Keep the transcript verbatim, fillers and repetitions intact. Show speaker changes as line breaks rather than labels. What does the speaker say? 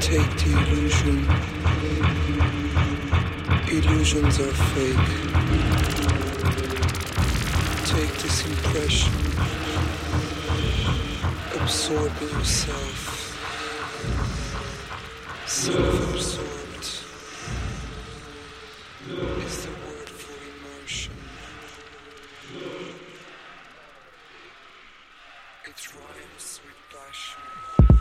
Take the illusion. Illusions are fake. Take this impression. Absorb in yourself. Self-absorbed is the word for immersion.